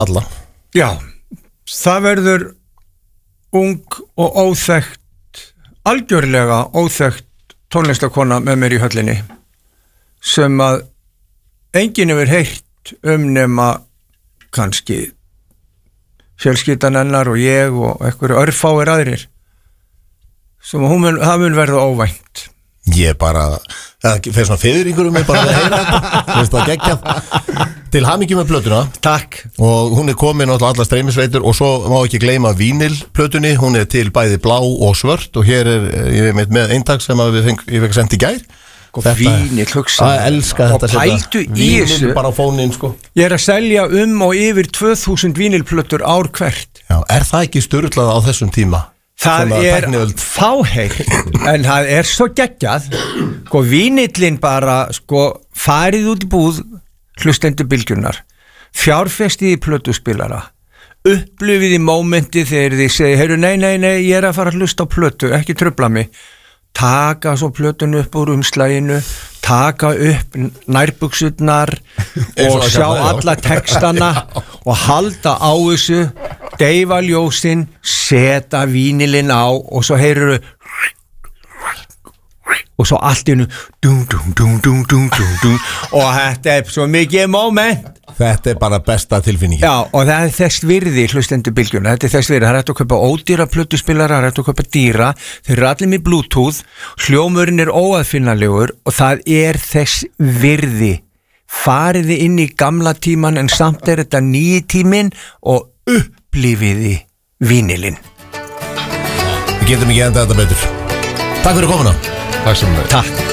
alla. Já, það verður ung og óþekkt, algjörlega óþekkt tónlistakona með mér í höllinni sem að enginn hefur heyrt nema kannski fjölskyldan hennar og ég og einhverju örfáir aðrir sem það mun verða óvænt. Ég bara, það fer svona fiðringur mig bara að heyra þetta, finnst það geggjað. Til hamingju með plötuna. Takk. Og hún komin á alla streymisveitur og svo má ekki gleyma vínilplötunni, hún til bæði blá og svört og hér ég með eintak sem ég fekk sendt í gær. Vínil, hugsa. Elska þetta. Og pældu í þessu. Vínil bara á fóninn, sko. Ég að selja og yfir 2000 vínilplötur ár hvert. Já, það ekki sturlað á þessum tíma? Það fáheyrt, en það svo geggjað, vínillin bara, farið út í búð, hlustendur bylgjunnar, fjárfestið í plötuspilara, upplifið í mómenti þegar þið segja, heyrðu, nei, ég að fara að hlusta á plötu, ekki trufla mig, taka svo plötun upp úr umslaginu, taka upp nærbuxurnar og sjá alla textana og halda á þessu, deyfa ljósin, seta vínilinn á og svo heyrðu og svo allt í hennu og þetta svo mikið moment. Þetta bara besta tilfinning. Já, og það þess virði hlustendur bylgjuna, þetta þess virði, það hægt að kaupa ódýra plötuspilara, það hægt að kaupa dýra, þeir allir með Bluetooth, hljómurinn óaðfinnanlegur og það þess virði. Fariði inn í gamla tíman en samt þetta nýji tímin og upplifiði vínilinn. Við getum ekki enda þetta betur. Takk fyrir komuna. Takk.